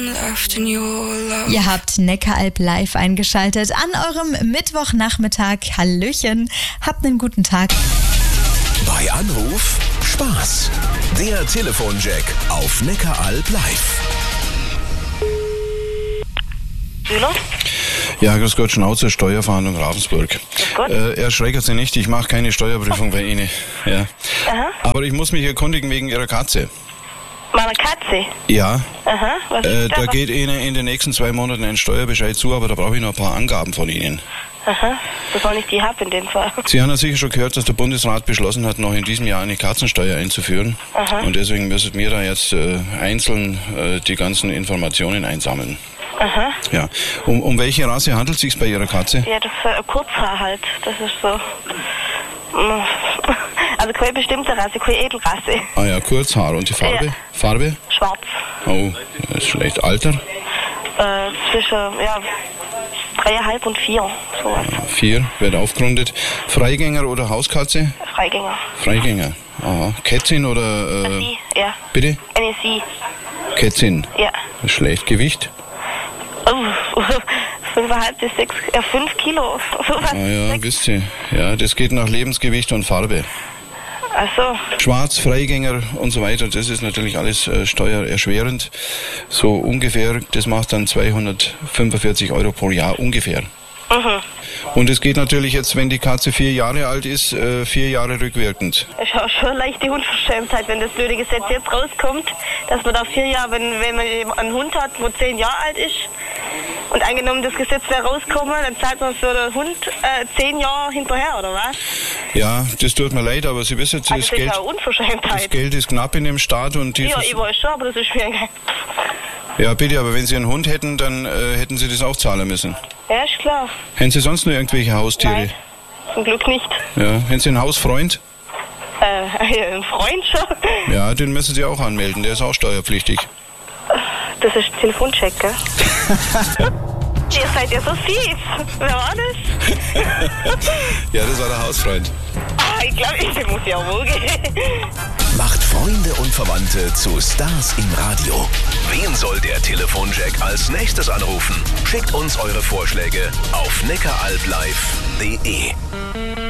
Ihr habt Neckaralb live eingeschaltet an eurem Mittwochnachmittag. Hallöchen, habt einen guten Tag. Bei Anruf Spaß. Der Telefonjack auf Neckaralb live. Müller? Ja, grüß Gott, Schnauze, Steuerverhandlung Ravensburg. Grüß Gott. Erschrecken Sie nicht, ich mache keine Steuerprüfung bei Ihnen. Ja. Aha. Aber ich muss mich erkundigen wegen Ihrer Katze. Meine Katze? Ja. Aha, was ist Da geht Ihnen in den nächsten 2 Monaten ein Steuerbescheid zu, aber da brauche ich noch ein paar Angaben von Ihnen. Aha, bevor ich die habe in dem Fall. Sie haben ja sicher schon gehört, dass der Bundesrat beschlossen hat, noch in diesem Jahr eine Katzensteuer einzuführen. Aha. Und deswegen müssen wir da jetzt einzeln die ganzen Informationen einsammeln. Aha. Ja. Um welche Rasse handelt es sich bei Ihrer Katze? Ja, das ist ein Kurzhaar halt. Das ist so. Also keine bestimmte Rasse, keine Edelrasse. Ah ja, Kurzhaar. Und die Farbe? Ja. Farbe? Schwarz. Oh, das ist schlecht. Alter? Zwischen, 3,5 und 4. Sowas. 4, wird aufgerundet. Freigänger oder Hauskatze? Freigänger. Freigänger. Aha. Kätzin oder... Sie, ja. Bitte? Eine Sie. Kätzin. Ja. Schlecht. Gewicht? 5,5 bis 6, 5 Kilo. Ah ja, wisst ihr. Ja, das geht nach Lebensgewicht und Farbe. Ach so. Schwarz, Freigänger und so weiter, das ist natürlich alles steuererschwerend. So ungefähr, das macht dann 245 Euro pro Jahr ungefähr. Mhm. Und es geht natürlich jetzt, wenn die Katze 4 Jahre alt ist, 4 Jahre rückwirkend. Ich habe schon leicht die Unverschämtheit, wenn das blöde Gesetz jetzt rauskommt, dass man da 4 Jahre, wenn man einen Hund hat, wo 10 Jahre alt ist, und angenommen das Gesetz wäre rausgekommen, dann zahlt man für den Hund 10 Jahre hinterher, oder was? Ja, das tut mir leid, aber Sie wissen, Also das ist ja eine Unverschämtheit. das Geld ist knapp in dem Staat und Ja, ich weiß schon, aber das ist mir egal. Ja, bitte, aber wenn Sie einen Hund hätten, dann hätten Sie das auch zahlen müssen. Ja, ist klar. Hätten Sie sonst noch irgendwelche Haustiere? Nein, zum Glück nicht. Ja, hätten Sie einen Hausfreund? Ein Freund schon. Ja, den müssen Sie auch anmelden, der ist auch steuerpflichtig. Das ist Telefoncheck, gell? Ihr seid ja so fies. Wer war das? Ja, das war der Hausfreund. Ich glaube, ich muss ja wohl gehen. Macht Freunde und Verwandte zu Stars im Radio. Wen soll der Telefonjack als nächstes anrufen? Schickt uns eure Vorschläge auf neckaralblive.de.